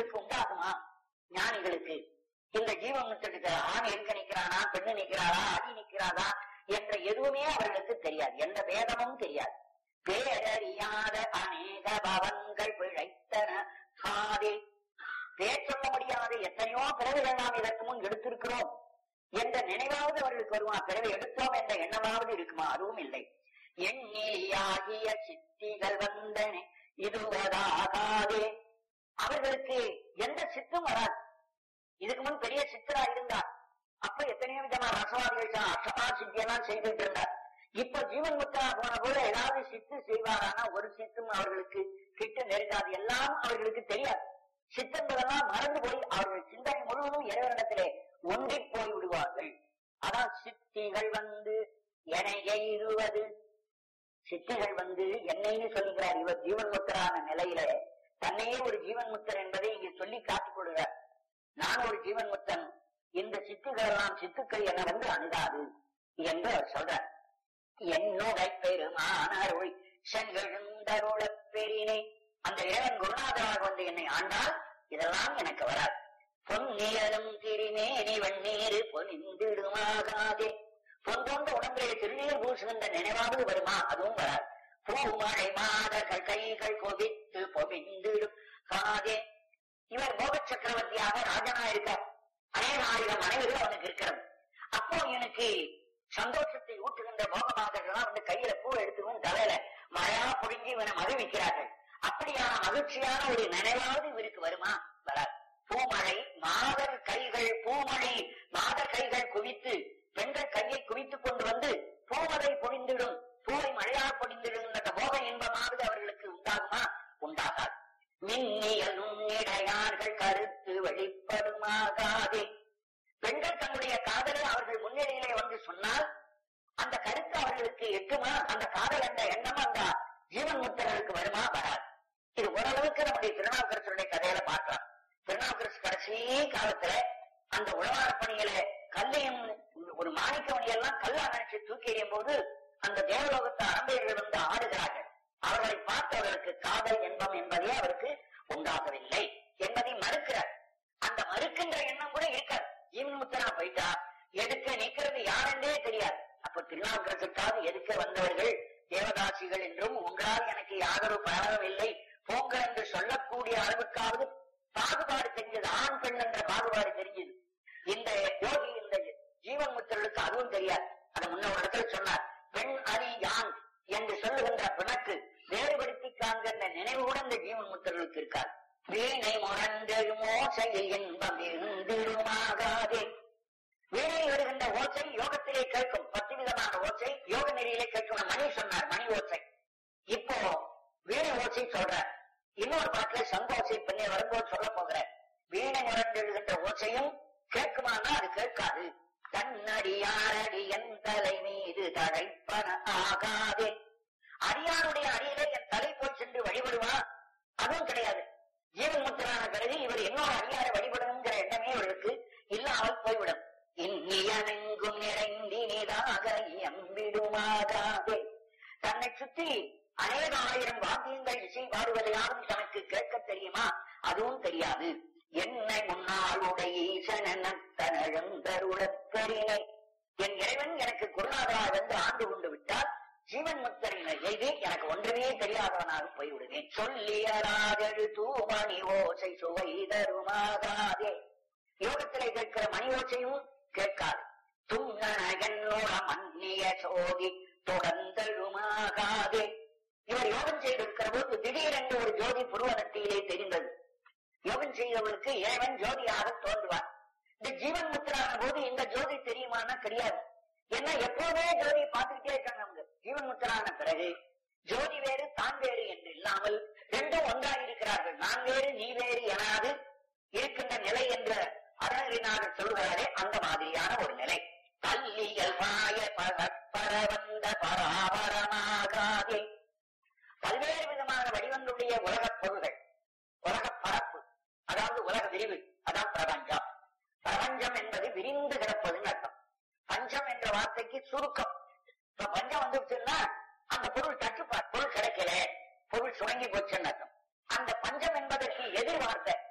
இவர்களுக்கு உண்டாகுமா? ஞானிகளுக்கு இந்த ஜீவன்முக்தருக்கு ஆண் இருக்க நிற்கிறானா, பெண்ணு நிற்கிறாரா, அடி நிற்கிறாரா என்ற எதுவுமே அவர்களுக்கு தெரியாது. எந்த வேதமும் தெரியாது. பேரறியாத அநேக பவன்கள் பிழைத்தன காதே. பேர் சொல்ல முடியாத எத்தனையோ பிறவிகள் நாம் இதற்கு முன் எடுத்திருக்கிறோம் என்ற நினைவாவது அவர்களுக்கு வருமா? பிறவி எடுத்தோம் என்ற எண்ணமாவது இருக்குமா? அதுவும் இல்லை. எண்ணிலியாகிய சித்திகள் வந்தன இதுவதாகாதே. அவர்களுக்கு எந்த சித்தும் வராது. இதுக்கு முன் பெரிய சித்தரா இருந்தார். அப்ப எத்தனையோ விதமான ரசவாதிகள் அஷ்டமா சித்தியெல்லாம் செய்துட்டு இருந்தார். இப்ப ஜீவன் முக்தா போன போல ஏதாவது சித்து செய்வாரானா ஒரு சித்தும் அவர்களுக்கு கிட்ட நெருங்காது. எல்லாம் அவர்களுக்கு தெரியாது. சித்தங்களெல்லாம் மறந்து போய் அவர்கள் சிந்தனை முழுவதும் இறைவனிடத்திலே ஒன்றி போய் விடுவார்கள். அதான் சித்திகள் வந்து எனையுவது. சித்திகள் வந்து என்னைன்னு சொல்லுகிறார். இவர் ஜீவன் முக்தரான நிலையில தன்னையே ஒரு ஜீவன் முக்தர் என்பதை இங்கே சொல்லி காட்டிக் கொள்கிறார். நான் ஒரு ஜீவன் முக்தன், இந்த சித்துக்கள் எல்லாம் சித்துக்கள் என வந்து அணுகாது என்று அவர் சொல்றார். என்னுடைய பெருமானருள் செங்கழுந்தருள பெரினை. அந்த இறைவன் குருநாதராக வந்து என்னை ஆண்டால் இதெல்லாம் எனக்கு வராது. பொன்னியலும் திருமேனி வெண்ணீரு பொனிந்திடுமாகாதே. பொன் போன்ற உடம்பிலே திருநீர் பூசுகின்ற நினைவாவது வருமா? அதுவும் வராது. பூமழை மாதர்கள் கைகள் கொவித்து பொமிந்திடும் காதே. இவர் போக சக்கரவர்த்தியாக ராஜனா இருக்கார். அநேக ஆயிரம் மனைவிகள் அவனுக்கு இருக்கிறது. அப்போ எனக்கு சந்தோஷத்தை ஊட்டுகின்ற போகமாதர்கள்லாம் வந்து கையில பூ எடுத்துக்கும், தலையில மழையா பொழிஞ்சு இவனை மகிழ்விக்கிறார்கள். அப்படியான மகிழ்ச்சியான ஒரு நினைவாவது இவருக்கு வருமா? வராது. பூமழை மாதர் கைகள், பூமழை மாதர் கைகள் குவித்து பெண்கள் கையை குவித்துக் கொண்டு வந்து பூமழை பொழிந்திடும், பூவை மழையா பொழிந்திடும் என்ற போக இன்பமாவது அவர்களுக்கு உண்டாகுமா? உண்டாகாது. மின்னியலும் இடையார்கள் கருத்து வெளிப்படுமாகாதே. பெண்கள் தன்னுடைய காதலை அவர்கள் முன்னிலையிலே வந்து சொன்னால் அந்த கருத்து அவர்களுக்கு எட்டுமா? அந்த காதல் என்ற எண்ணம் அந்த ஜீவன் முக்தர்களுக்கு வருமா? வராது. இது ஓரளவுக்கு நம்முடைய திருநாவுக்கரசருடைய கதையில பார்க்கலாம். திருநாவுக்கரசு கடைசி காலத்துல அந்த உழவார பணியில கல்லையும் ஒரு மாணிக்க மணியெல்லாம் கல்லா நினைச்சு தூக்கி எறியும் போது அந்த தேவலோகத்து அரம்பையர்கள் வந்து ஆடுகிறார்கள். அவர்களை பார்த்து அவர்களுக்கு காதல் என்பம் என்பதே அவருக்கு உண்டாகவில்லை என்பதை மறுக்கிறார். அந்த மறுக்கின்ற எண்ணம் கூட இருக்காது. ஜீவன் முக்தனா போயிட்டா எதுக்க நிற்கிறது யாரென்றே தெரியாது. அப்ப திருநாவுக்கரசுக்காக எதுக்க வந்தவர்கள் தேவதாசிகள் என்றும் உங்களால் எனக்கு யாதொரு பலனும் இல்லை போங்க என்று சொல்லக்கூடிய அளவுக்காவது பாகுபாடு தெரிஞ்சது. ஆண் பெண் என்ற பாகுபாடு தெரிஞ்சது. இந்த யோகி இந்த ஜீவன் முக்தர்களுக்கு அதுவும் தெரியாது. அதை முன்ன ஒரு இடத்துல சொன்னார். பெண் அரி யான் என்று சொல்லுகின்ற பிணக்கு வேறுபடுத்தி காண்கின்ற நினைவு கூட இந்த ஜீவன் முக்தர்களுக்கு இருக்காது. வீணை முரண்டெழும் ஓசையில் இன்பம் இருந்திடுமாகாதே. வீணை வருகின்ற ஓசை யோகத்திலே கேட்கும். 10 விதமான ஓசை யோக நெறியிலே கேட்கும். மணி சொன்னார், மணி ஓசை. இப்போ வீணை ஓசை சொல்றார். இன்னொரு பாட்டில சங்கோசை பின்னே வரும்போது சொல்ல போகிற வீணை முரண்டெழுகின்ற ஓசையும் கேட்குமானா அது கேட்காது. தன்னடியாரடி என் தலை மீது தழைப்பன ஆகாதே. அடியாருடைய அடியிலே என் தலை போய் சென்று வழிபடுவா? அதுவும் கிடையாது. ஜீவன் முக்தரான பிறகு இவர் இன்னொரு அடியாரை வழிபடணுங்கிற எண்ணமே இவருக்கு இல்லாமல் போய்விடும். இன்னியனெங்கும் நிறைந்தினிதாக எம்பிடுமாகாதே. தன்னை சுற்றி அநேக ஆயிரம் வாத்தியங்கள் இசை பாடுவதையாவது தனக்கு கேட்க தெரியுமா? அதுவும் தெரியாது. என்னை முன்னால் உடைய ஈசனழுந்தருளப்பெரினை. என் இறைவன் எனக்கு குருநாதராக வந்து ஆண்டு கொண்டு விட்டால் ஜீவன் முக்தரினை எய்து எனக்கு ஒன்றுமே தெரியாதவனாக போய்விடுவேன். சொல்லியராஜழு தூமணி ஓசை சுவை தருமாகாதே. யோகத்திலே கேட்கிற மணி ஓசையும் கேட்காது. துங்கனோட மன்னிய சோதி தொடர்ந்தழுமாகாதே. இவர் யோகம் செய்திருக்கிற போது திடீரென்று ஒரு ஜோதி புருவனத்திலே தெரிந்தது. யோகம் செய்தவர்களுக்கு இறைவன் ஜோதியாக தோன்றுவார். இந்த ஜீவன் முக்தரான போது இந்த ஜோதி தெரியுமானா கிடையாது. ஏன்னா எப்போதே ஜோதியை பார்த்துக்கிட்டே இருக்காங்க. அவங்க ஜீவன் முக்தரான பிறகு ஜோதி வேறு தான் வேறு என்று இல்லாமல் ரெண்டும் ஒன்றாக இருக்கிறார்கள். நான் வேறு நீ வேறு எனாது இருக்கின்ற நிலை என்ற அருணகிரிநாதர் சொல்கிறாரே, அந்த மாதிரியான ஒரு நிலை. பல்லியல் பாய பரவந்த பராபரமாகாதே. பல்வேறு விதமான வடிவங்களுடைய உலகப் பொருள்கள், உலக பரப்பு, அதாவது உலக விரிவு, அதான் பிரபஞ்சம். பிரபஞ்சம் என்பது விரிந்து கிடப்பதுன்னு அர்த்தம். பஞ்சம் என்ற வார்த்தைக்கு சுருக்கம். இப்ப பஞ்சம் வந்துச்சுன்னா அந்த பொருள் தட்டுப்பாடு, பொருள் கிடைக்கல, பொருள் சுணங்கி போச்சுன்னு அர்த்தம். அந்த பஞ்சம் என்பதற்கு எதிர் வார்த்தை